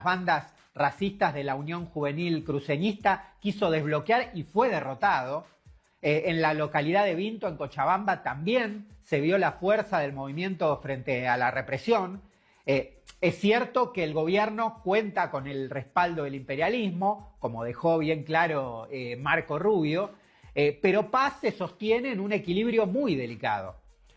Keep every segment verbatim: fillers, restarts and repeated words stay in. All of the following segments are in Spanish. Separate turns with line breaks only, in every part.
bandas racistas de la Unión Juvenil Cruceñista quiso desbloquear y fue derrotado. Eh, en la localidad de Vinto, en Cochabamba, también se vio la fuerza del movimiento frente a la represión. Eh, es cierto que el gobierno cuenta con el respaldo del imperialismo, como dejó bien claro eh, Marco Rubio, eh, pero Paz se sostiene en un equilibrio muy delicado.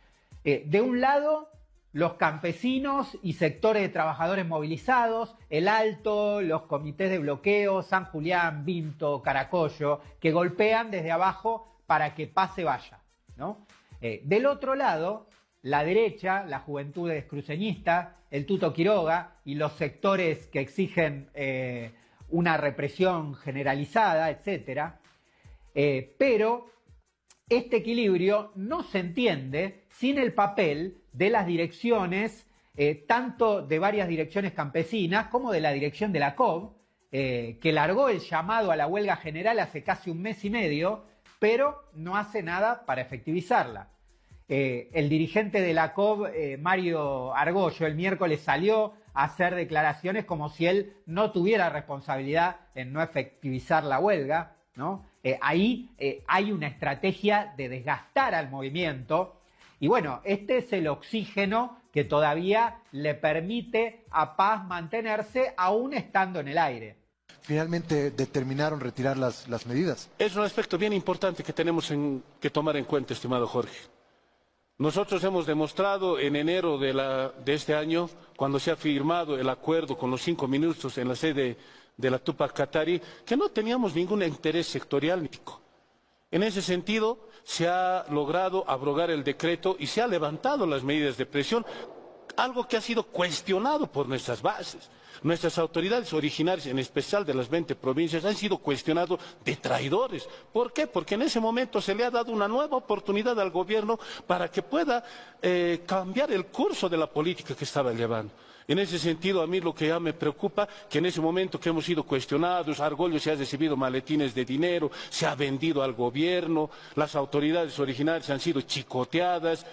Eh, de un lado, los campesinos y sectores de trabajadores movilizados, el Alto, los comités de bloqueo, San Julián, Vinto, Caracollo, que golpean desde abajo para que Paz se vaya, ¿no? Eh, del otro lado, la derecha, la juventud cruceñista, el Tuto Quiroga y los sectores que exigen eh, una represión generalizada, etcétera. Eh, pero este equilibrio no se entiende sin el papel de las direcciones, eh, tanto de varias direcciones campesinas como de la dirección de la C O B, eh, que largó el llamado a la huelga general hace casi un mes y medio, pero no hace nada para efectivizarla. Eh, el dirigente de la C O B, eh, Mario Argollo, el miércoles salió a hacer declaraciones como si él no tuviera responsabilidad en no efectivizar la huelga, ¿no? Eh, ahí eh, hay una estrategia de desgastar al movimiento y bueno, este es el oxígeno que todavía le permite a Paz mantenerse aún estando en el aire.
Finalmente determinaron retirar las, las medidas.
Es un aspecto bien importante que tenemos en, que tomar en cuenta, estimado Jorge. Nosotros hemos demostrado en enero de, la, de este año, cuando se ha firmado el acuerdo con los cinco ministros en la sede de la Tupac Katari, que no teníamos ningún interés sectorial. En ese sentido, se ha logrado abrogar el decreto y se han levantado las medidas de presión, algo que ha sido cuestionado por nuestras bases. Nuestras autoridades originarias, en especial de las veinte provincias, han sido cuestionados de traidores. ¿Por qué? Porque en ese momento se le ha dado una nueva oportunidad al gobierno para que pueda eh, cambiar el curso de la política que estaba llevando. En ese sentido, a mí lo que ya me preocupa, que en ese momento que hemos sido cuestionados, Argollo se ha recibido maletines de dinero, se ha vendido al gobierno, las autoridades originarias han sido chicoteadas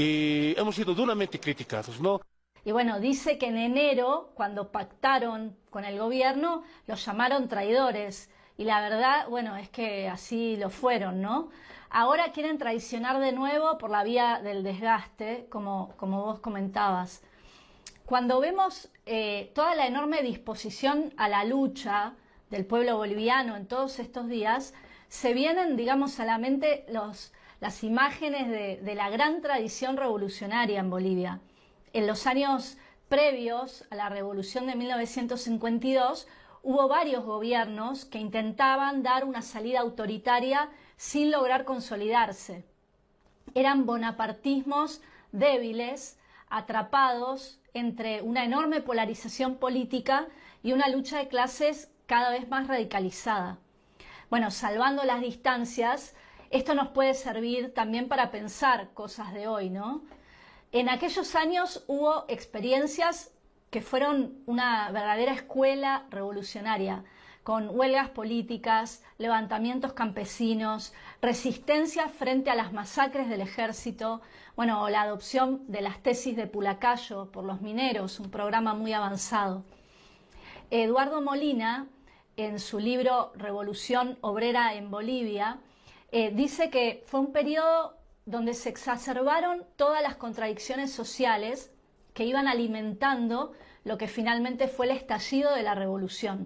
y hemos sido duramente criticados, ¿no?
Y bueno, dice que en enero, cuando pactaron con el gobierno, los llamaron traidores. Y la verdad, bueno, es que así lo fueron, ¿no? Ahora quieren traicionar de nuevo por la vía del desgaste, como, como vos comentabas. Cuando vemos eh, toda la enorme disposición a la lucha del pueblo boliviano en todos estos días, se vienen, digamos, a la mente los, las imágenes de, de la gran tradición revolucionaria en Bolivia. En los años previos a la revolución de mil novecientos cincuenta y dos, hubo varios gobiernos que intentaban dar una salida autoritaria sin lograr consolidarse. Eran bonapartismos débiles, atrapados entre una enorme polarización política y una lucha de clases cada vez más radicalizada. Bueno, salvando las distancias, esto nos puede servir también para pensar cosas de hoy, ¿no? En aquellos años hubo experiencias que fueron una verdadera escuela revolucionaria, con huelgas políticas, levantamientos campesinos, resistencia frente a las masacres del ejército, bueno, la adopción de las tesis de Pulacayo por los mineros, un programa muy avanzado. Eduardo Molina, en su libro Revolución Obrera en Bolivia, eh, dice que fue un periodo donde se exacerbaron todas las contradicciones sociales que iban alimentando lo que finalmente fue el estallido de la revolución.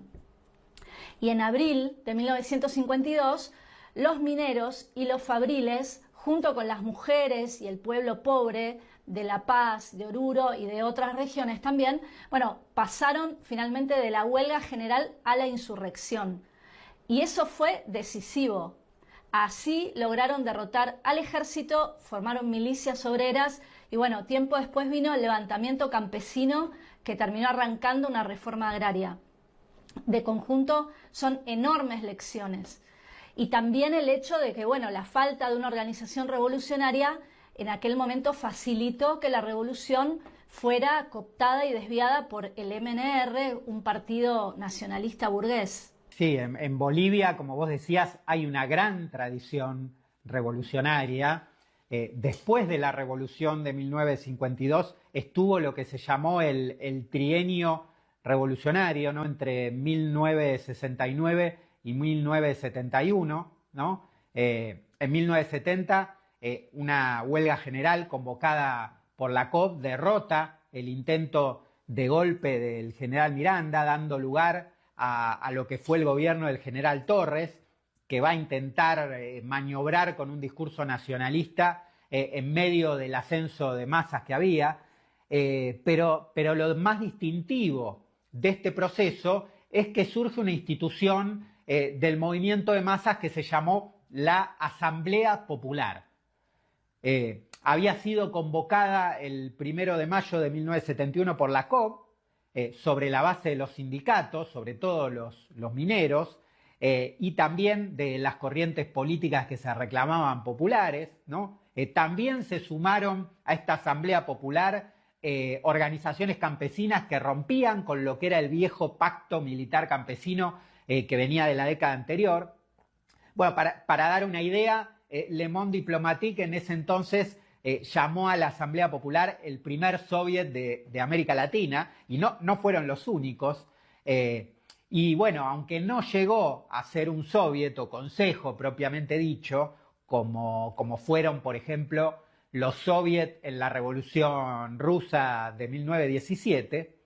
Y en abril de mil novecientos cincuenta y dos, los mineros y los fabriles, junto con las mujeres y el pueblo pobre de La Paz, de Oruro y de otras regiones también, bueno, pasaron finalmente de la huelga general a la insurrección. Y eso fue decisivo. Así lograron derrotar al ejército, formaron milicias obreras y bueno, tiempo después vino el levantamiento campesino que terminó arrancando una reforma agraria. De conjunto son enormes lecciones. Y también el hecho de que, bueno, la falta de una organización revolucionaria en aquel momento facilitó que la revolución fuera cooptada y desviada por el M N R, un partido nacionalista burgués.
Sí, en, en Bolivia, como vos decías, hay una gran tradición revolucionaria. Eh, después de la revolución de mil novecientos cincuenta y dos estuvo lo que se llamó el, el trienio revolucionario, ¿no? Entre mil novecientos sesenta y nueve y mil novecientos setenta y uno, ¿no? Eh, en mil novecientos setenta, eh, una huelga general convocada por la C O P derrota el intento de golpe del general Miranda, dando lugar a, a lo que fue el gobierno del general Torres, que va a intentar eh, maniobrar con un discurso nacionalista eh, en medio del ascenso de masas que había. Eh, pero, pero lo más distintivo de este proceso es que surge una institución eh, del movimiento de masas que se llamó la Asamblea Popular. Eh, había sido convocada el primero de mayo de mil novecientos setenta y uno por la C O P, eh, sobre la base de los sindicatos, sobre todo los, los mineros, eh, y también de las corrientes políticas que se reclamaban populares, ¿no? Eh, también se sumaron a esta Asamblea Popular eh, organizaciones campesinas que rompían con lo que era el viejo pacto militar campesino eh, que venía de la década anterior. Bueno, para, para dar una idea, eh, Le Monde Diplomatique en ese entonces eh, llamó a la Asamblea Popular el primer soviet de, de América Latina, y no, no fueron los únicos. Eh, y bueno, aunque no llegó a ser un soviet o consejo propiamente dicho, como, como fueron, por ejemplo, los soviets en la Revolución Rusa de mil novecientos diecisiete,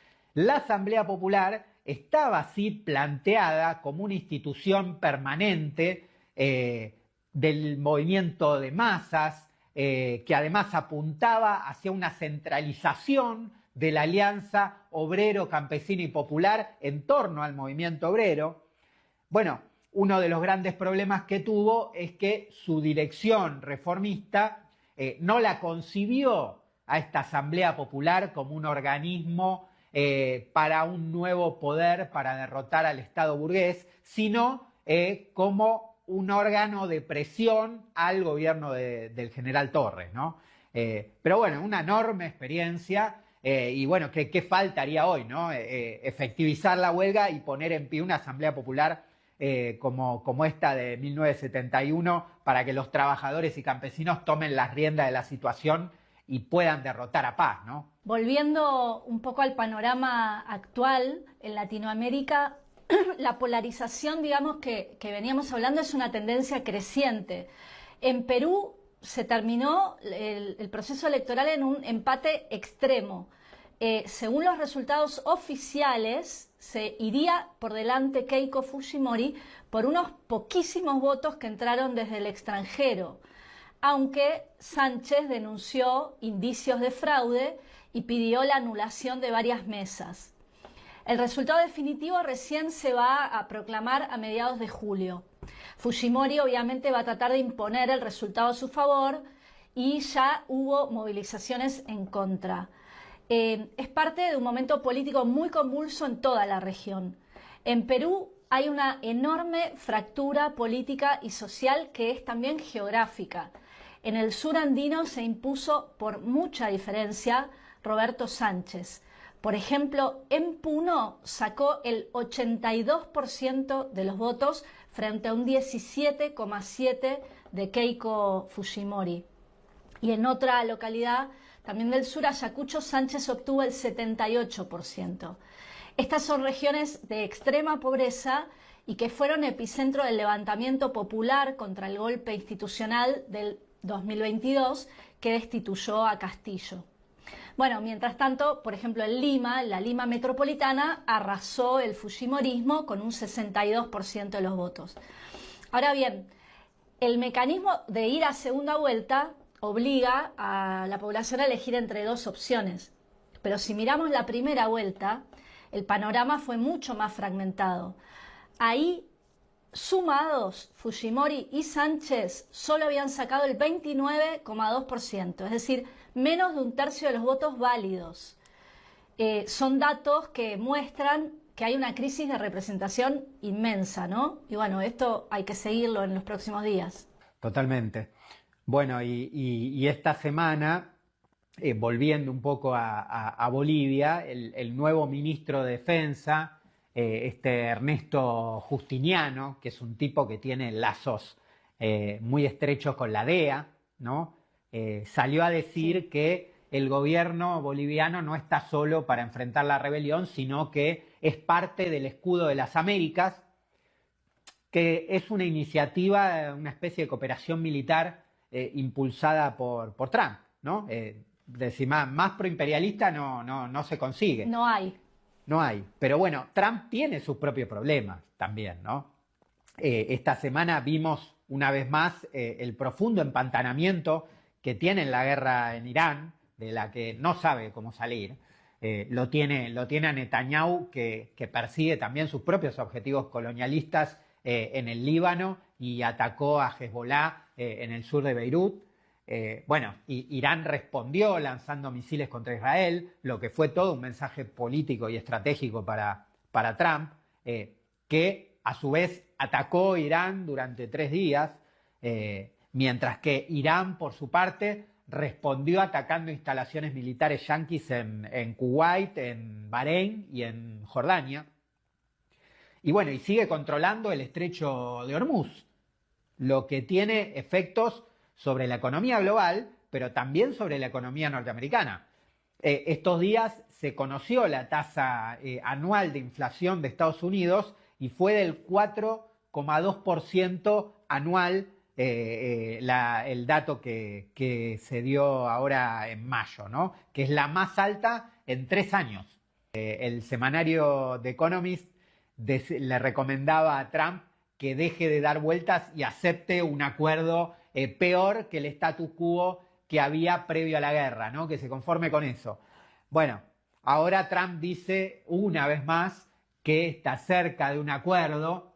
la Asamblea Popular estaba así planteada como una institución permanente eh, del movimiento de masas, eh, que además apuntaba hacia una centralización de la alianza obrero, campesino y popular en torno al movimiento obrero. Bueno, uno de los grandes problemas que tuvo es que su dirección reformista eh, no la concibió a esta Asamblea Popular como un organismo eh, para un nuevo poder, para derrotar al Estado burgués, sino eh, como un órgano de presión al gobierno de, del general Torres, ¿no? Eh, pero bueno, una enorme experiencia. Eh, y bueno, ¿qué, qué faltaría hoy, ¿no? Eh, efectivizar la huelga y poner en pie una Asamblea Popular eh, como, como esta de mil novecientos setenta y uno para que los trabajadores y campesinos tomen las riendas de la situación y puedan derrotar a Paz, ¿no?
Volviendo un poco al panorama actual en Latinoamérica, la polarización, digamos, que, que veníamos hablando es una tendencia creciente. En Perú se terminó el, el proceso electoral en un empate extremo. Eh, según los resultados oficiales, se iría por delante Keiko Fujimori por unos poquísimos votos que entraron desde el extranjero, aunque Sánchez denunció indicios de fraude y pidió la anulación de varias mesas. El resultado definitivo recién se va a proclamar a mediados de julio. Fujimori obviamente va a tratar de imponer el resultado a su favor y ya hubo movilizaciones en contra. Eh, es parte de un momento político muy convulso en toda la región. En Perú hay una enorme fractura política y social que es también geográfica. En el sur andino se impuso por mucha diferencia Roberto Sánchez. Por ejemplo, en Puno sacó el ochenta y dos por ciento de los votos frente a un diecisiete coma siete por ciento de Keiko Fujimori. Y en otra localidad, también del sur, Ayacucho, Sánchez obtuvo el setenta y ocho por ciento. Estas son regiones de extrema pobreza y que fueron epicentro del levantamiento popular contra el golpe institucional del dos mil veintidós que destituyó a Castillo. Bueno, mientras tanto, por ejemplo, en Lima, la Lima metropolitana, arrasó el fujimorismo con un sesenta y dos por ciento de los votos. Ahora bien, el mecanismo de ir a segunda vuelta obliga a la población a elegir entre dos opciones. Pero si miramos la primera vuelta, el panorama fue mucho más fragmentado. Ahí, sumados, Fujimori y Sánchez solo habían sacado el veintinueve coma dos por ciento, es decir, menos de un tercio de los votos válidos. Eh, son datos que muestran que hay una crisis de representación inmensa, ¿no? Y bueno, esto hay que seguirlo en los próximos días.
Totalmente. Bueno, y, y, y esta semana, eh, volviendo un poco a, a, a Bolivia, el, el nuevo ministro de Defensa, eh, este Ernesto Justiniano, que es un tipo que tiene lazos eh, muy estrechos con la D E A, ¿no? Eh, salió a decir que el gobierno boliviano no está solo para enfrentar la rebelión, sino que es parte del Escudo de las Américas, que es una iniciativa, una especie de cooperación militar eh, impulsada por, por Trump, ¿no? Eh, decir, más, más proimperialista no, no, no se consigue.
No hay.
No hay. Pero bueno, Trump tiene sus propios problemas también, ¿no? Eh, esta semana vimos una vez más eh, el profundo empantanamiento que tiene en la guerra en Irán, de la que no sabe cómo salir. Eh, lo tiene, lo tiene a Netanyahu, que, que persigue también sus propios objetivos colonialistas eh, en el Líbano y atacó a Hezbollah eh, en el sur de Beirut. Eh, bueno, y Irán respondió lanzando misiles contra Israel, lo que fue todo un mensaje político y estratégico para, para Trump, eh, que a su vez atacó Irán durante tres días, eh, mientras que Irán, por su parte, respondió atacando instalaciones militares yanquis en, en Kuwait, en Bahrein y en Jordania. Y bueno, y sigue controlando el estrecho de Hormuz, lo que tiene efectos sobre la economía global, pero también sobre la economía norteamericana. Eh, estos días se conoció la tasa eh, anual de inflación de Estados Unidos y fue del cuatro coma dos por ciento anual, eh, eh, la, el dato que, que se dio ahora en mayo, ¿no? Que es la más alta en tres años. Eh, el semanario The Economist des, le recomendaba a Trump que deje de dar vueltas y acepte un acuerdo eh, peor que el status quo que había previo a la guerra, ¿no? Que se conforme con eso. Bueno, ahora Trump dice una vez más que está cerca de un acuerdo,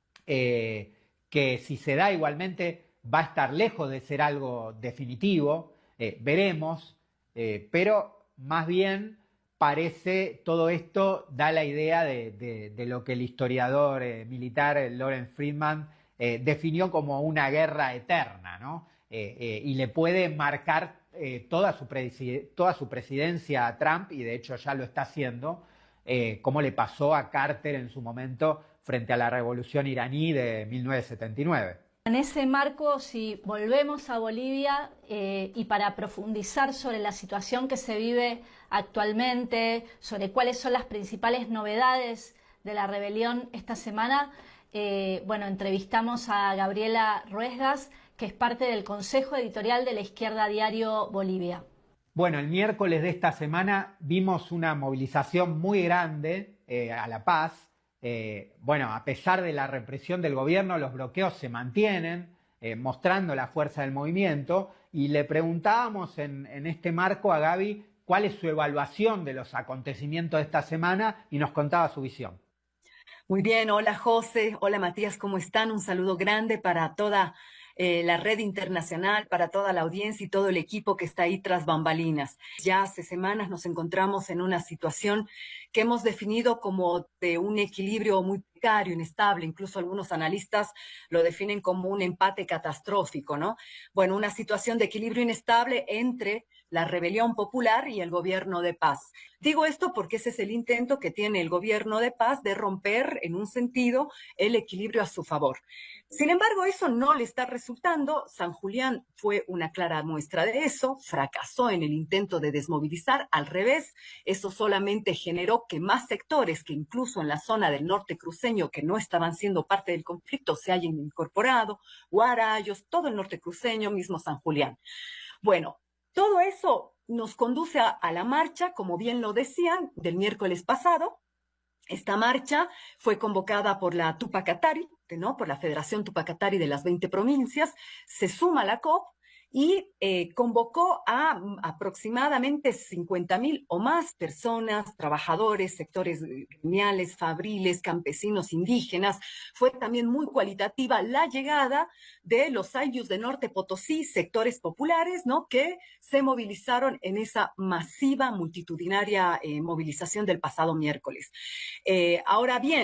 eh, que si se da igualmente va a estar lejos de ser algo definitivo, eh, veremos, eh, pero más bien parece, todo esto da la idea de, de, de lo que el historiador eh, militar Lawrence Friedman eh, definió como una guerra eterna, ¿no? Eh, eh, y le puede marcar eh, toda, su toda su presidencia a Trump, y de hecho ya lo está haciendo, eh, como le pasó a Carter en su momento frente a la revolución iraní de mil novecientos setenta y nueve.
En ese marco, si volvemos a Bolivia eh, y para profundizar sobre la situación que se vive actualmente, sobre cuáles son las principales novedades de la rebelión esta semana, eh, bueno, entrevistamos a Gabriela Ruesgas, que es parte del Consejo Editorial de la Izquierda Diario Bolivia.
Bueno, el miércoles de esta semana vimos una movilización muy grande eh, a La Paz. Eh, bueno, a pesar de la represión del gobierno, los bloqueos se mantienen, eh, mostrando la fuerza del movimiento, y le preguntábamos en, en este marco a Gaby cuál es su evaluación de los acontecimientos de esta semana, y nos contaba su visión.
Muy bien, hola José, hola Matías, ¿cómo están? Un saludo grande para toda eh, la red internacional, para toda la audiencia y todo el equipo que está ahí tras bambalinas. Ya hace semanas nos encontramos en una situación que hemos definido como de un equilibrio muy precario, inestable, incluso algunos analistas lo definen como un empate catastrófico, ¿no? Bueno, una situación de equilibrio inestable entre la rebelión popular y el gobierno de paz. Digo esto porque ese es el intento que tiene el gobierno de paz de romper, en un sentido, el equilibrio a su favor. Sin embargo, eso no le está resultando. San Julián fue una clara muestra de eso, fracasó en el intento de desmovilizar. Al revés, eso solamente generó que más sectores que incluso en la zona del norte cruceño, que no estaban siendo parte del conflicto, se hayan incorporado, Huarayos, todo el norte cruceño, mismo San Julián. Bueno, todo eso nos conduce a, a la marcha, como bien lo decían, del miércoles pasado. Esta marcha fue convocada por la Tupac Atari, ¿no? Por la Federación Tupac Atari de las veinte provincias, se suma a la C O P y eh, convocó a um, aproximadamente cincuenta mil o más personas, trabajadores, sectores gremiales, fabriles, campesinos, indígenas. Fue también muy cualitativa la llegada de los Ayllus de Norte Potosí, sectores populares, ¿no? Que se movilizaron en esa masiva, multitudinaria eh, movilización del pasado miércoles. Eh, ahora bien,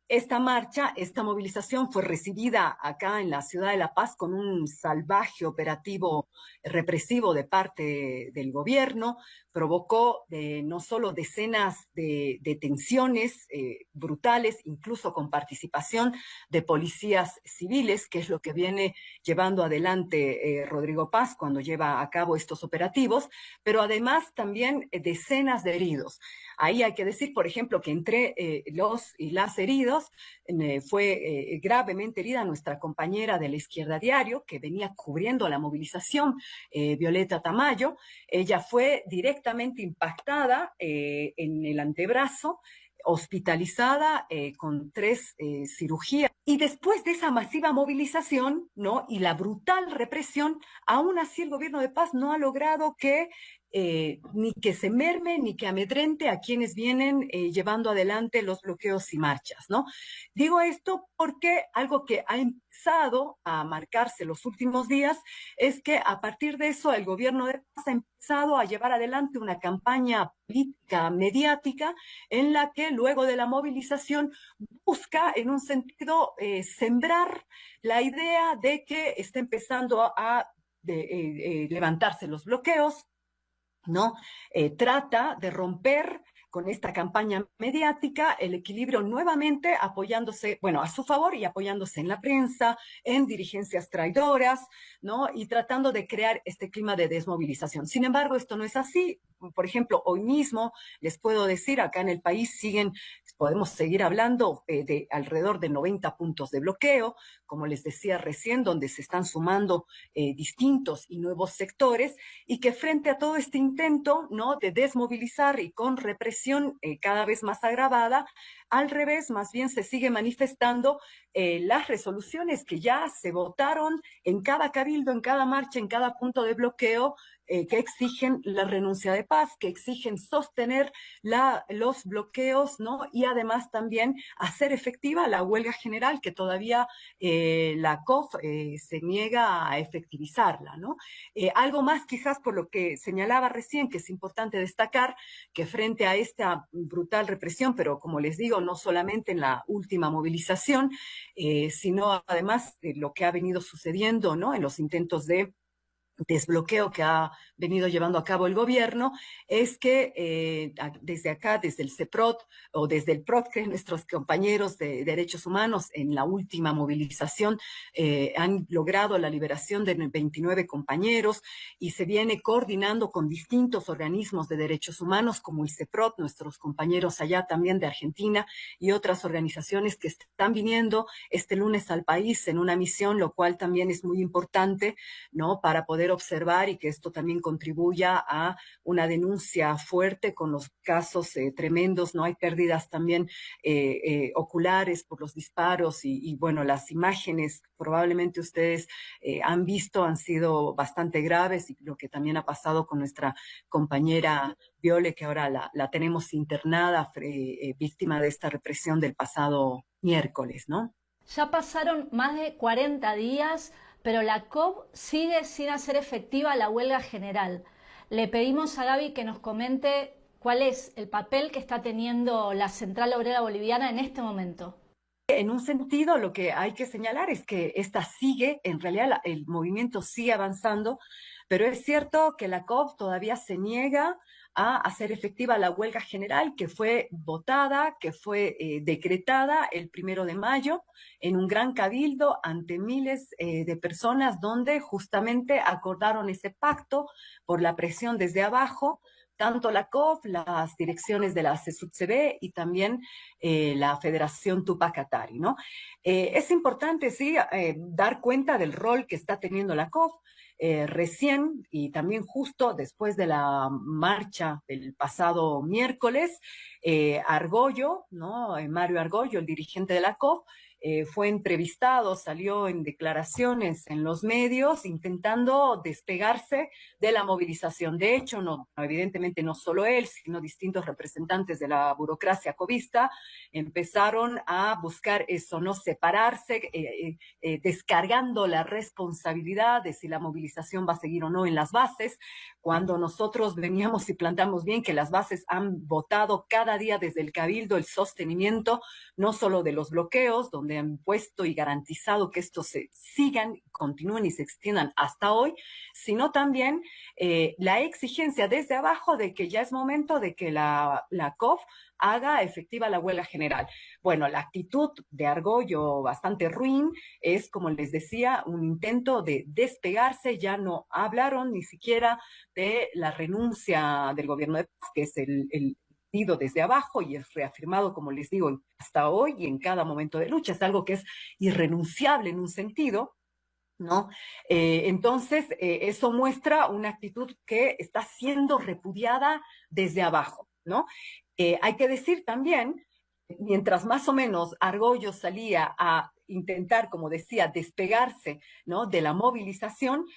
esta marcha, esta movilización fue recibida acá en la ciudad de La Paz con un salvaje operativo represivo de parte del gobierno, provocó eh, no solo decenas de detenciones eh, brutales, incluso con participación de policías civiles, que es lo que viene llevando adelante eh, Rodrigo Paz cuando lleva a cabo estos operativos, pero además también eh, decenas de heridos. Ahí hay que decir, por ejemplo, que entre eh, los y las heridos eh, fue eh, gravemente herida nuestra compañera de la Izquierda Diario, que venía cubriendo la movilización, eh, Violeta Tamayo. Ella fue directamente impactada eh, en el antebrazo, hospitalizada eh, con tres eh, cirugías. Y después de esa masiva movilización, ¿no? Y la brutal represión, aún así el gobierno de Paz no ha logrado que Eh, ni que se merme, ni que amedrente a quienes vienen eh, llevando adelante los bloqueos y marchas, ¿no? Digo esto porque algo que ha empezado a marcarse los últimos días es que a partir de eso el gobierno de Paz ha empezado a llevar adelante una campaña política mediática en la que luego de la movilización busca en un sentido eh, sembrar la idea de que está empezando a de, eh, eh, levantarse los bloqueos, ¿no? Eh, trata de romper con esta campaña mediática el equilibrio nuevamente apoyándose, bueno, a su favor y apoyándose en la prensa, en dirigencias traidoras, ¿no? Y tratando de crear este clima de desmovilización. Sin embargo, esto no es así. Por ejemplo, hoy mismo les puedo decir, acá en el país siguen, podemos seguir hablando eh, de alrededor de noventa puntos de bloqueo, como les decía recién, donde se están sumando eh, distintos y nuevos sectores, y que frente a todo este intento, ¿no? de desmovilizar y con represión eh, cada vez más agravada, al revés, más bien se sigue manifestando eh, las resoluciones que ya se votaron en cada cabildo, en cada marcha, en cada punto de bloqueo, eh, que exigen la renuncia de Paz, que exigen sostener la, los bloqueos, ¿no? Y además también hacer efectiva la huelga general, que todavía eh, la C O F eh, se niega a efectivizarla, ¿no? Eh, algo más quizás por lo que señalaba recién, que es importante destacar, que frente a esta brutal represión, pero como les digo, no solamente en la última movilización, eh, sino además de lo que ha venido sucediendo, ¿no? En los intentos de desbloqueo que ha venido llevando a cabo el gobierno, es que eh, desde acá, desde el CEPROT o desde el P R O D, que nuestros compañeros de derechos humanos en la última movilización eh, han logrado la liberación de veintinueve compañeros y se viene coordinando con distintos organismos de derechos humanos como el CEPROT, nuestros compañeros allá también de Argentina y otras organizaciones que están viniendo este lunes al país en una misión, lo cual también es muy importante, ¿no? Para poder observar y que esto también contribuya a una denuncia fuerte con los casos eh, tremendos, ¿no? Hay pérdidas también eh, eh, oculares por los disparos y, y, bueno, las imágenes probablemente ustedes eh, han visto, han sido bastante graves y lo que también ha pasado con nuestra compañera Viole, que ahora la, la tenemos internada, eh, víctima de esta represión del pasado miércoles, ¿no?
Ya pasaron más de cuarenta días, pero la C O B sigue sin hacer efectiva la huelga general. Le pedimos a Gaby que nos comente cuál es el papel que está teniendo la Central Obrera Boliviana en este momento.
En un sentido, lo que hay que señalar es que esta sigue, en realidad la, el movimiento sigue avanzando, pero es cierto que la C O B todavía se niega a hacer efectiva la huelga general que fue votada, que fue eh, decretada el primero de mayo en un gran cabildo ante miles eh, de personas donde justamente acordaron ese pacto por la presión desde abajo, tanto la C O F, las direcciones de la C E S U T C B y también eh, la Federación Tupac Atari, ¿no? Eh, es importante, sí, eh, dar cuenta del rol que está teniendo la C O F. Eh, recién y también justo después de la marcha del pasado miércoles, eh, Argollo, ¿no? Eh, Mario Argollo, el dirigente de la C O F, Eh, fue entrevistado, salió en declaraciones en los medios intentando despegarse de la movilización. De hecho, no, evidentemente no solo él, sino distintos representantes de la burocracia covista empezaron a buscar eso, no separarse, eh, eh, descargando la responsabilidad de si la movilización movilización va a seguir o no en las bases, cuando nosotros veníamos y plantamos bien que las bases han votado cada día desde el Cabildo el sostenimiento, no solo de los bloqueos, donde han puesto y garantizado que estos se sigan, continúen y se extiendan hasta hoy, sino también eh, la exigencia desde abajo de que ya es momento de que la, la C O F haga efectiva la huelga general. Bueno, la actitud de Argollo, bastante ruin, es, como les decía, un intento de despegarse. Ya no hablaron ni siquiera de la renuncia del gobierno de paz, que es el, el pedido desde abajo y es reafirmado, como les digo, hasta hoy y en cada momento de lucha. Es algo que es irrenunciable en un sentido, ¿no? Eh, entonces, eh, eso muestra una actitud que está siendo repudiada desde abajo, ¿no? Eh, hay que decir también, mientras más o menos Argollo salía a intentar, como decía, despegarse, ¿no?, de la movilización,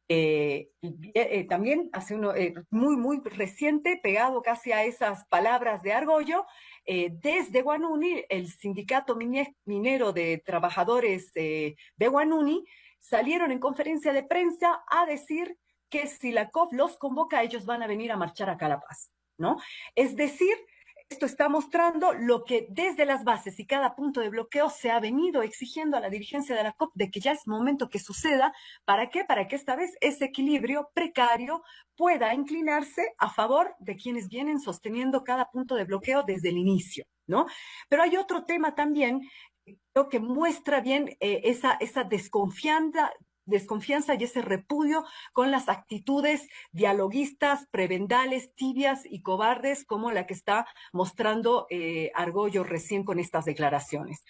eh, eh, también hace uno eh, muy, muy reciente, pegado casi a esas palabras de Argollo, eh, desde Huanuni, el sindicato minero de trabajadores eh, de Huanuni salieron en conferencia de prensa a decir que si la C O F los convoca, ellos van a venir a marchar acá a La Paz, ¿no? Es decir, esto está mostrando lo que desde las bases y cada punto de bloqueo se ha venido exigiendo a la dirigencia de la C O P, de que ya es momento que suceda. ¿Para qué? Para que esta vez ese equilibrio precario pueda inclinarse a favor de quienes vienen sosteniendo cada punto de bloqueo desde el inicio, ¿no? Pero hay otro tema también, creo que muestra bien eh, esa, esa desconfianza, desconfianza y ese repudio con las actitudes dialoguistas, prebendales, tibias y cobardes, como la que está mostrando eh, Argollo recién con estas declaraciones.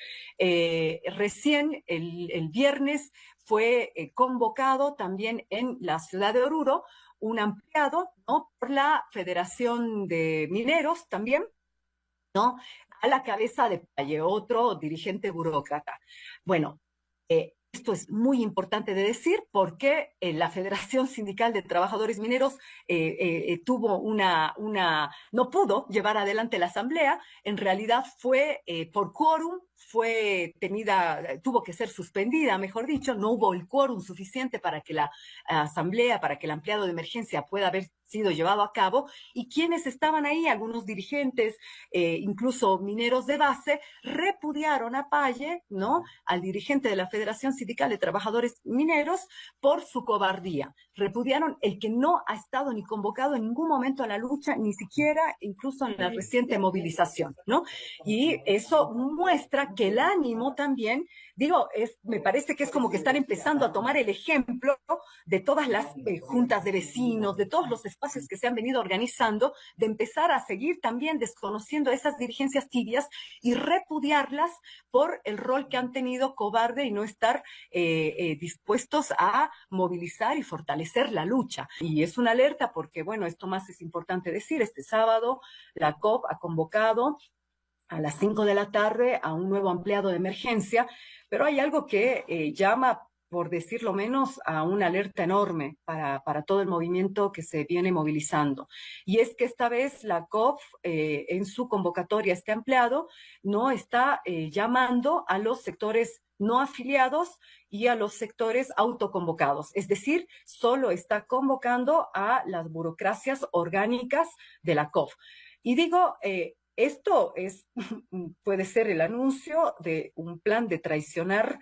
Eh, recién el, el viernes fue eh, convocado también en la ciudad de Oruro un ampliado, ¿no?, por la Federación de Mineros también, ¿no?, a la cabeza de Paye, otro dirigente burócrata. Bueno, eh, esto es muy importante de decir porque eh, la Federación Sindical de Trabajadores Mineros eh, eh, tuvo una, una, no pudo llevar adelante la asamblea. En realidad fue eh, por quórum, fue tenida, tuvo que ser suspendida, mejor dicho, no hubo el quórum suficiente para que la asamblea, para que el ampliado de emergencia pueda haber sido llevado a cabo, y quienes estaban ahí, algunos dirigentes, eh, incluso mineros de base, repudiaron a Paye, ¿no?, al dirigente de la Federación Sindical de Trabajadores Mineros, por su cobardía. Repudiaron el que no ha estado ni convocado en ningún momento a la lucha, ni siquiera incluso en la reciente movilización, ¿no? Y eso muestra que el ánimo también, digo, es, me parece que es como que están empezando a tomar el ejemplo de todas las eh, juntas de vecinos, de todos los espacios que se han venido organizando, de empezar a seguir también desconociendo esas dirigencias tibias y repudiarlas por el rol que han tenido cobarde y no estar eh, eh, dispuestos a movilizar y fortalecer la lucha. Y es una alerta porque, bueno, esto más es importante decir, este sábado la C O P ha convocado a las cinco de la tarde a un nuevo ampliado de emergencia, pero hay algo que eh, llama, por decirlo menos, a una alerta enorme para, para todo el movimiento que se viene movilizando. Y es que esta vez la C O F, eh, en su convocatoria, este ampliado, no está eh, llamando a los sectores no afiliados y a los sectores autoconvocados. Es decir, solo está convocando a las burocracias orgánicas de la C O F. Y digo, eh, esto es, puede ser el anuncio de un plan de traicionar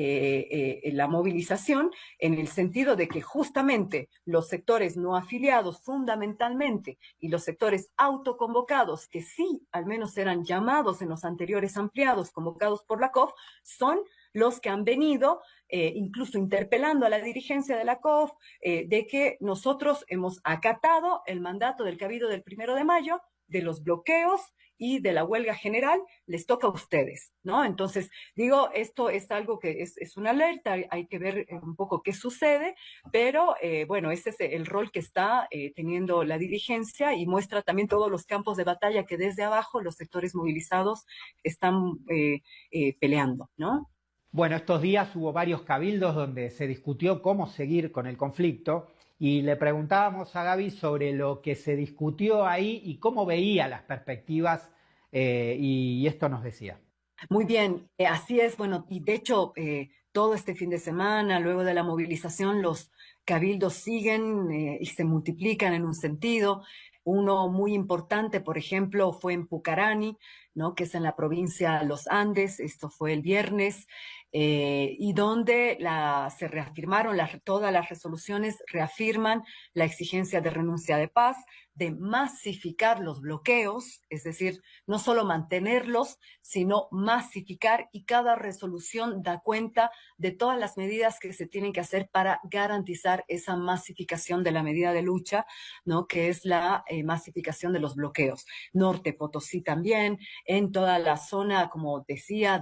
eh, eh, la movilización, en el sentido de que justamente los sectores no afiliados fundamentalmente y los sectores autoconvocados, que sí al menos eran llamados en los anteriores ampliados convocados por la C O F, son los que han venido eh, incluso interpelando a la dirigencia de la C O F eh, de que nosotros hemos acatado el mandato del Cabildo del primero de mayo, de los bloqueos y de la huelga general, les toca a ustedes, ¿no? Entonces, digo, esto es algo que es, es una alerta, hay, hay que ver un poco qué sucede, pero eh, bueno, ese es el rol que está eh, teniendo la dirigencia y muestra también todos los campos de batalla que desde abajo los sectores movilizados están eh, eh, peleando, ¿no?
Bueno, estos días hubo varios cabildos donde se discutió cómo seguir con el conflicto y le preguntábamos a Gaby sobre lo que se discutió ahí y cómo veía las perspectivas eh, y, y esto nos decía.
Muy bien, eh, así es. Bueno, y de hecho, eh, todo este fin de semana, luego de la movilización, los cabildos siguen eh, y se multiplican en un sentido. Uno muy importante, por ejemplo, fue en Pucarani, ¿no? Que es en la provincia de Los Andes. Esto fue el viernes. Eh, y donde la, se reafirmaron las, todas las resoluciones, reafirman la exigencia de renuncia de paz, de masificar los bloqueos, es decir, no solo mantenerlos, sino masificar, y cada resolución da cuenta de todas las medidas que se tienen que hacer para garantizar esa masificación de la medida de lucha, ¿no? Que es la eh, masificación de los bloqueos. Norte Potosí también, en toda la zona, como decía,